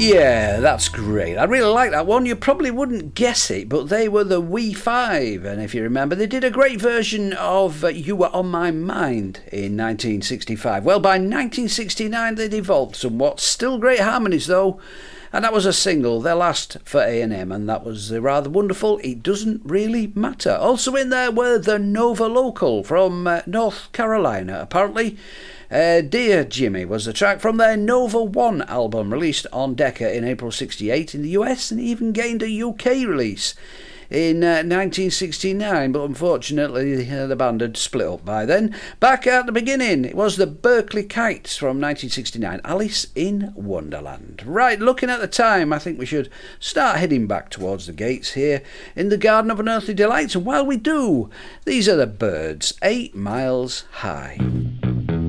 Yeah, that's great. I really like that one. You probably wouldn't guess it, but they were the Wee Five, and if you remember, they did a great version of You Were On My Mind in 1965. Well, by 1969 they'd evolved somewhat. Still great harmonies though, and that was a single, their last for A&M, and that was rather wonderful. It Doesn't Really Matter. Also in there were the Nova Local from North Carolina, apparently. Dear Jimmy was the track from their Nova One album, released on Decca in April 68 in the US, and even gained a UK release in 1969, but unfortunately the band had split up by then. Back at the beginning, it was the Berkeley Kites from 1969, Alice in Wonderland. Right, looking at the time, I think we should start heading back towards the gates here in the Garden of Unearthly Delights, and while we do, these are the Byrds, 8 Miles High.